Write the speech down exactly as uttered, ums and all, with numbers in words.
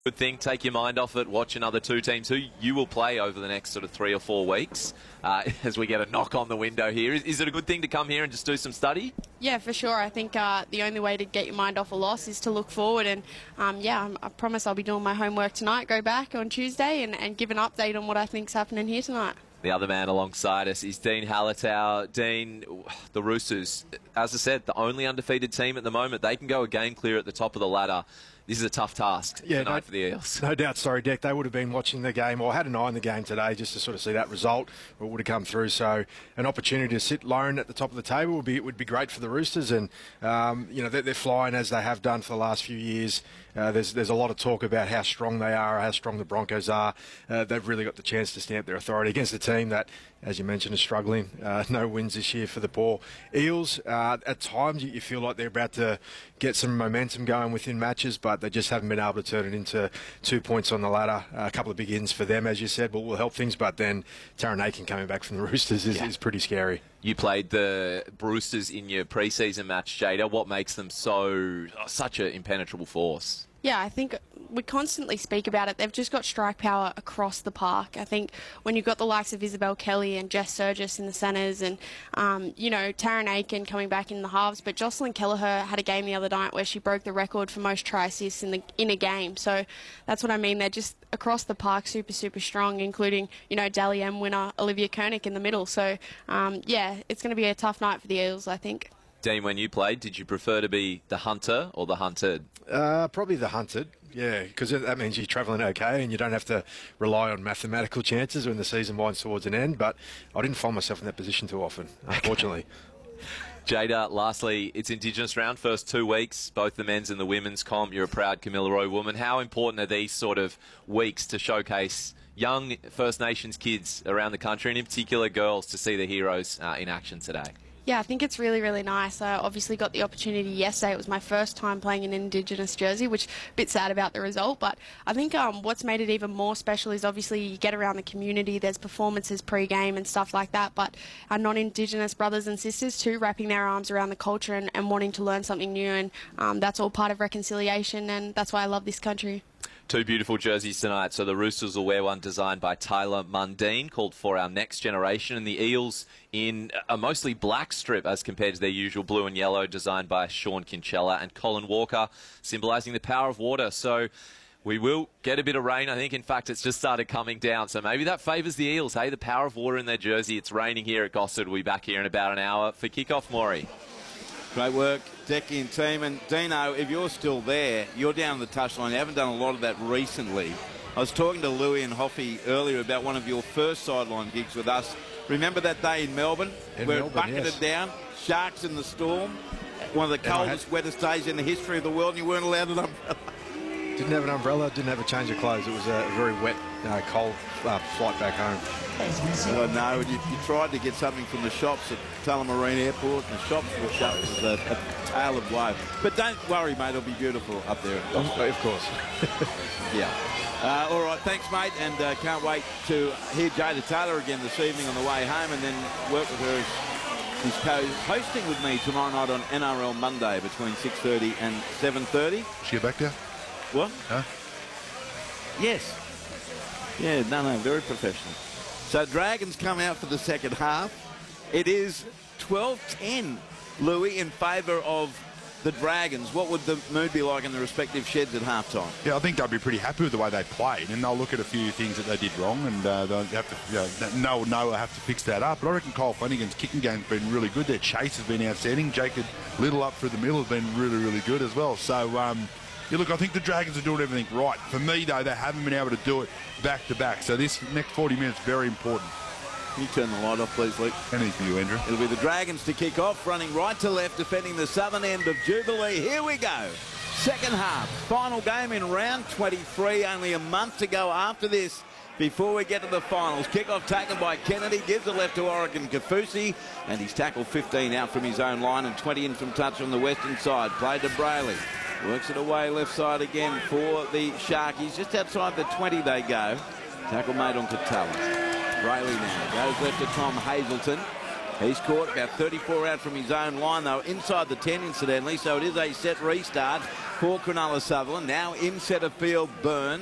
Good thing, take your mind off it, watch another two teams who you will play over the next sort of three or four weeks uh, as we get a knock on the window here. Is, is it a good thing to come here and just do some study? Yeah, for sure. I think uh, the only way to get your mind off a loss is to look forward. And um, yeah, I promise I'll be doing my homework tonight, go back on Tuesday and, and give an update on what I think's happening here tonight. The other man alongside us is Dean Hallertau. Dean, the Roosters, as I said, the only undefeated team at the moment. They can go a game clear at the top of the ladder. This is a tough task yeah, tonight no, for the Eels. No doubt, sorry, Deck. They would have been watching the game or had an eye on the game today just to sort of see that result or it would have come through. So an opportunity to sit lone at the top of the table would be would be great for the Roosters. And, um, you know, they're, they're flying as they have done for the last few years. Uh, there's, there's a lot of talk about how strong they are, how strong the Broncos are. Uh, they've really got the chance to stamp their authority against a team that, as you mentioned, is struggling. Uh, no wins this year for the poor Eels. Uh, at times, you, you feel like they're about to get some momentum going within matches, but they just haven't been able to turn it into two points on the ladder. Uh, a couple of big ins for them, as you said, but will help things. But then Taran Aitken coming back from the Roosters is, yeah. is pretty scary. You played the Roosters in your pre-season match, Jada. What makes them so oh, such an impenetrable force? Yeah, I think we constantly speak about it. They've just got strike power across the park. I think when you've got the likes of Isabel Kelly and Jess Surgis in the centres and, um, you know, Taran Aitken coming back in the halves, but Jocelyn Kelleher had a game the other night where she broke the record for most try assists in, the, in a game. So that's what I mean. They're just across the park super, super strong, including, you know, Dally M winner Olivia Koenig in the middle. So, um, yeah, it's going to be a tough night for the Eels, I think. Dean, when you played, did you prefer to be the hunter or the hunted? Uh, probably the hunted, yeah, because that means you're travelling okay and you don't have to rely on mathematical chances when the season winds towards an end. But I didn't find myself in that position too often, unfortunately. Jada, lastly, it's Indigenous round, first two weeks, both the men's and the women's comp. You're a proud Kamilaroi woman. How important are these sort of weeks to showcase young First Nations kids around the country, and in particular girls, to see the heroes uh, in action today? Yeah, I think it's really, really nice. I obviously got the opportunity yesterday. It was my first time playing an Indigenous jersey, which a bit sad about the result. But I think um, what's made it even more special is obviously you get around the community. There's performances pre-game and stuff like that. But our non-Indigenous brothers and sisters too, wrapping their arms around the culture and, and wanting to learn something new. And um, that's all part of reconciliation. And that's why I love this country. Two beautiful jerseys tonight. So the Roosters will wear one designed by Tyler Mundine called For Our Next Generation, and the Eels in a mostly black strip as compared to their usual blue and yellow, designed by Sean Kinchella and Colin Walker, symbolising the power of water. So we will get a bit of rain. I think, in fact, it's just started coming down. So maybe that favours the Eels. Hey, the power of water in their jersey. It's raining here at Gosford. We'll be back here in about an hour for kickoff, Maury. Great work, Decky and team. And Dino, if you're still there, you're down the touchline. You haven't done a lot of that recently. I was talking to Louis and Hoffy earlier about one of your first sideline gigs with us. Remember that day in Melbourne? In where Melbourne, it bucketed yes. down, sharks in the storm, one of the coldest, had... wettest days in the history of the world, and you weren't allowed an umbrella. Didn't have an umbrella, didn't have a change of clothes. It was a very wet, uh, cold uh, flight back home. Oh, no, you, you tried to get something from the shops at Tullamarine Airport, and the shops were shut. It was a, a tale of woe. But don't worry, mate, it'll be beautiful up there. Of course. Yeah. Uh, all right, thanks, mate, and uh, can't wait to hear Jada Taylor again this evening on the way home, and then work with her as she's co-hosting with me tomorrow night on N R L Monday between six thirty and seven thirty. She get back there? What? Huh? Yes. Yeah, no, no, very professional. So Dragons come out for the second half. It is twelve ten, Louis, in favour of the Dragons. What would the mood be like in the respective sheds at halftime? Yeah, I think they'll be pretty happy with the way they played, and they'll look at a few things that they did wrong, and uh, they'll have to, you know, no, no, they'll have to fix that up. But I reckon Kyle Flanagan's kicking game's been really good. Their chase has been outstanding. Jacob Little up through the middle has been really, really good as well. So, um, yeah, look, I think the Dragons are doing everything right. For me, though, they haven't been able to do it back to back. So this next forty minutes very important. Can you turn the light off, please, Luke? Anything for you, Andrew. It'll be the Dragons to kick off, running right to left, defending the southern end of Jubilee. Here we go. Second half. Final game in round twenty-three. Only a month to go after this before we get to the finals. Kickoff taken by Kennedy. Gives it left to Oregon Kafusi. And he's tackled fifteen out from his own line and twenty in from touch on the western side. Played to Brayley. Works it away left side again for the Sharkies. Just outside the twenty they go. Tackle made on Tatala. Brayley now goes left to Tom Hazelton. He's caught about thirty-four out from his own line, though, inside the ten, incidentally, so it is a set restart. for Cronulla Sutherland. Now in centre field, Burns.